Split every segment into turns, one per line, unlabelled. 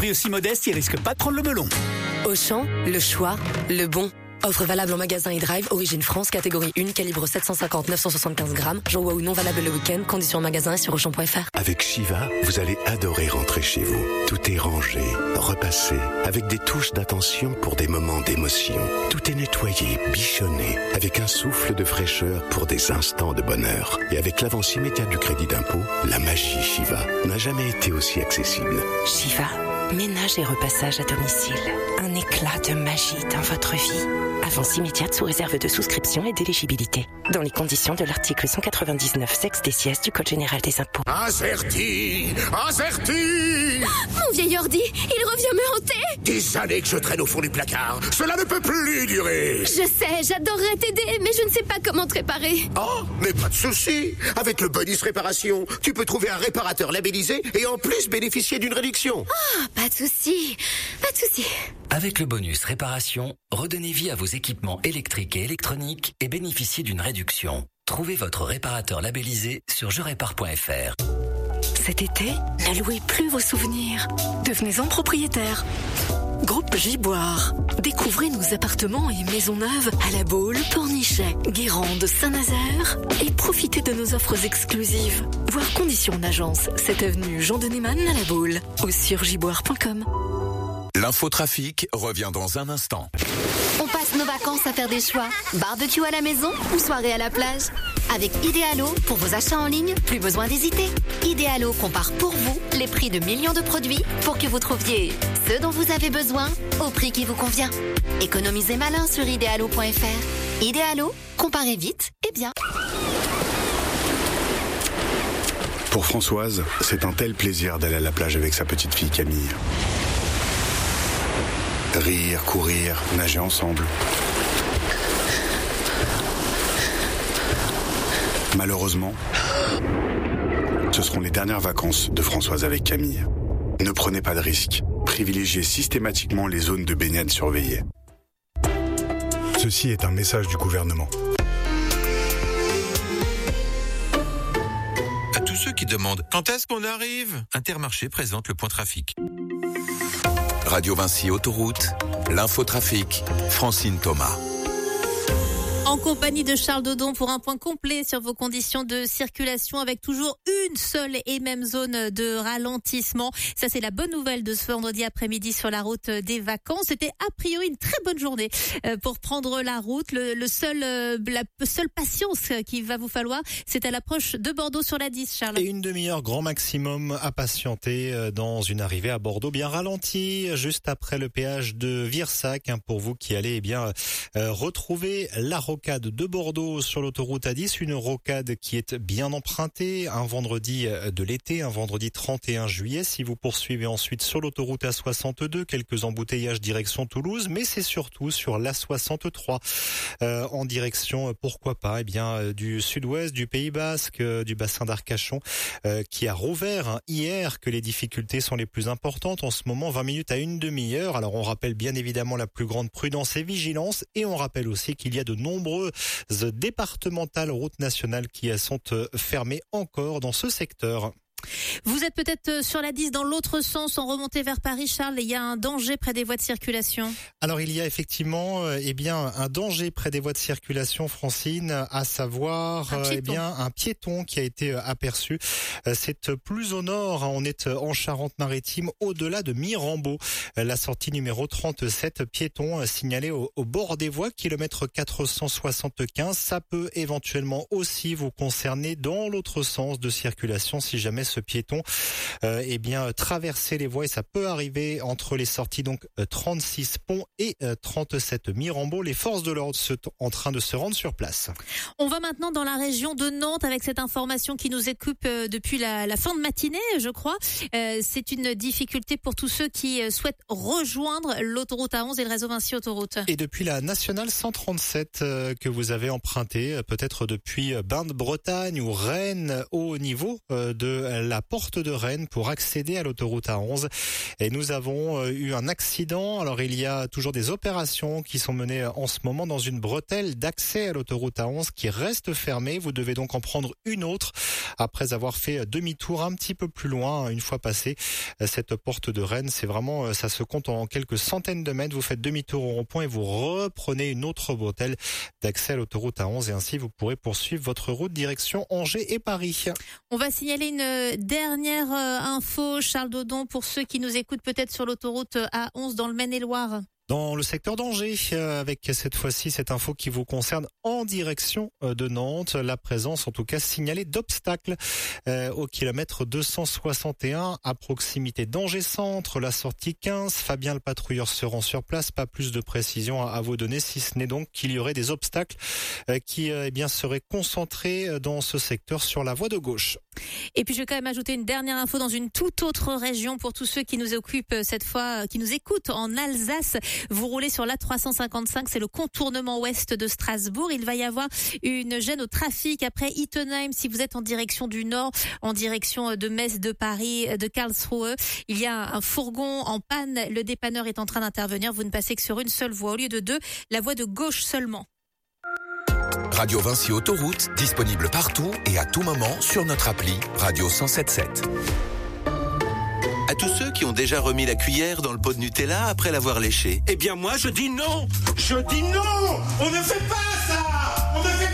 Prix aussi modeste, il risque pas de prendre le melon.
Auchan, le choix, le bon. Offre valable en magasin et drive, origine France, catégorie 1, calibre 750-975 grammes. Jour ou non valable le week-end, conditions en magasin et sur Auchan.fr.
Avec Shiva, vous allez adorer rentrer chez vous. Tout est rangé, repassé, avec des touches d'attention pour des moments d'émotion. Tout est nettoyé, bichonné, avec un souffle de fraîcheur pour des instants de bonheur. Et avec l'avance immédiate du crédit d'impôt, la magie Shiva n'a jamais été aussi accessible.
Shiva, ménage et repassage à domicile. Un éclat de magie dans votre vie. Avance immédiate sous réserve de souscription et d'éligibilité. Dans les conditions de l'article 199 sexe des sièges du Code général des impôts.
Averti!
Mon vieil ordi, il revient me hanter!
Des années que je traîne au fond du placard. Cela ne peut plus durer.
Je sais, j'adorerais t'aider, mais je ne sais pas comment te réparer.
Oh, mais pas de souci. Avec le bonus réparation, tu peux trouver un réparateur labellisé et en plus bénéficier d'une réduction.
Ah, pas de souci.
Avec le bonus réparation, redonnez vie à vos équipements électriques et électroniques et bénéficiez d'une réduction. Trouvez votre réparateur labellisé sur jerépare.fr.
Cet été, n'allouez plus vos souvenirs. Devenez-en propriétaire. Groupe Giboire. Découvrez nos appartements et maisons neuves à La Baule, Pornichet, Guérande, Saint-Nazaire et profitez de nos offres exclusives. Voir conditions en agence, 7 avenue Jean de Neyman à La Baule ou sur giboire.com.
L'infotrafic revient dans un instant.
On passe nos vacances à faire des choix. Barbecue à la maison ou soirée à la plage. Avec Idealo, pour vos achats en ligne, plus besoin d'hésiter. Idealo compare pour vous les prix de millions de produits pour que vous trouviez ce dont vous avez besoin au prix qui vous convient. Économisez malin sur idealo.fr. Idealo, comparez vite et bien.
Pour Françoise, c'est un tel plaisir d'aller à la plage avec sa petite fille Camille. Rire, courir, nager ensemble. Malheureusement, ce seront les dernières vacances de Françoise avec Camille. Ne prenez pas de risques. Privilégiez systématiquement les zones de baignade surveillées. Ceci est un message du gouvernement.
À tous ceux qui demandent quand est-ce qu'on arrive, Intermarché présente le point trafic. Radio Vinci Autoroute, l'infotrafic, Francine Thomas.
En compagnie de Charles Dodon pour un point complet sur vos conditions de circulation avec toujours une seule et même zone de ralentissement. Ça, c'est la bonne nouvelle de ce vendredi après-midi sur la route des vacances. C'était a priori une très bonne journée pour prendre la route. La seule patience qu'il va vous falloir, c'est à l'approche de Bordeaux sur la 10, Charles.
Et une demi-heure grand maximum à patienter dans une arrivée à Bordeaux bien ralentie, juste après le péage de Virsac, pour vous qui allez retrouver la rocade de Bordeaux sur l'autoroute A10, une rocade qui est bien empruntée, un vendredi de l'été, un vendredi 31 juillet. Si vous poursuivez ensuite sur l'autoroute A62, quelques embouteillages direction Toulouse, mais c'est surtout sur l'A63 en direction, pourquoi pas, du sud-ouest, du Pays Basque, du bassin d'Arcachon, qui a rouvert hier que les difficultés sont les plus importantes en ce moment, 20 minutes à une demi-heure. Alors on rappelle bien évidemment la plus grande prudence et vigilance, et on rappelle aussi qu'il y a de nombreuses départementales routes nationales qui sont fermées encore dans ce secteur.
Vous êtes peut-être sur la 10 dans l'autre sens en remontée vers Paris, Charles. Il y a un danger près des voies de circulation.
Alors il y a effectivement un danger près des voies de circulation, Francine, à savoir un piéton qui a été aperçu. C'est plus au nord, on est en Charente-Maritime, au-delà de Mirambeau. La sortie numéro 37, piéton signalé au bord des voies, kilomètre 475. Ça peut éventuellement aussi vous concerner dans l'autre sens de circulation si jamais ce piéton traverser les voies, et ça peut arriver entre les sorties 36 Pont et 37 Mirambeau. Les forces de l'ordre sont en train de se rendre sur place.
On va maintenant dans la région de Nantes avec cette information qui nous occupe depuis la fin de matinée, je crois. C'est une difficulté pour tous ceux qui souhaitent rejoindre l'autoroute A11 et le réseau Vinci Autoroute.
Et depuis la nationale 137 que vous avez empruntée, peut-être depuis Bain de Bretagne ou Rennes, au niveau de la porte de Rennes pour accéder à l'autoroute A11. Et nous avons eu un accident. Alors il y a toujours des opérations qui sont menées en ce moment dans une bretelle d'accès à l'autoroute A11 qui reste fermée. Vous devez donc en prendre une autre après avoir fait demi-tour un petit peu plus loin une fois passé cette porte de Rennes. C'est vraiment, ça se compte en quelques centaines de mètres. Vous faites demi-tour au rond-point et vous reprenez une autre bretelle d'accès à l'autoroute A11 et ainsi vous pourrez poursuivre votre route direction Angers et Paris.
On va signaler une dernière info, Charles Dodon, pour ceux qui nous écoutent peut-être sur l'autoroute A11 dans le Maine-et-Loire.
Dans le secteur d'Angers, avec cette fois-ci cette info qui vous concerne en direction de Nantes, la présence en tout cas signalée d'obstacles au kilomètre 261 à proximité d'Angers Centre, la sortie 15. Fabien le patrouilleur se rend sur place, pas plus de précision à vous donner, si ce n'est donc qu'il y aurait des obstacles qui seraient concentrés dans ce secteur sur la voie de gauche.
Et puis je vais quand même ajouter une dernière info dans une toute autre région pour tous ceux qui nous occupent cette fois, qui nous écoutent en Alsace. Vous roulez sur l'A355, c'est le contournement ouest de Strasbourg. Il va y avoir une gêne au trafic après Ittenheim si vous êtes en direction du nord, en direction de Metz, de Paris, de Karlsruhe. Il y a un fourgon en panne, le dépanneur est en train d'intervenir. Vous ne passez que sur une seule voie au lieu de deux, la voie de gauche seulement.
Radio Vinci Autoroute, disponible partout et à tout moment sur notre appli Radio 107.7. À tous ceux qui ont déjà remis la cuillère dans le pot de Nutella après l'avoir léché.
Eh bien moi je dis non. Je dis non. On ne fait pas ça. On ne fait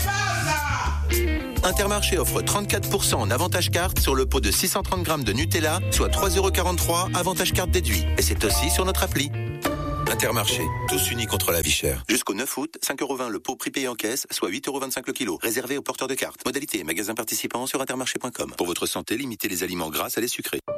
pas ça.
Intermarché offre 34% en avantage carte sur le pot de 630 grammes de Nutella, soit 3,43 € avantage carte déduit. Et c'est aussi sur notre appli. Intermarché, tous unis contre la vie chère. Jusqu'au 9 août, 5,20 € le pot prix payé en caisse, soit 8,25 € le kilo. Réservé aux porteurs de cartes. Modalité, magasin participant sur intermarché.com. Pour votre santé, limitez les aliments gras à les sucrés.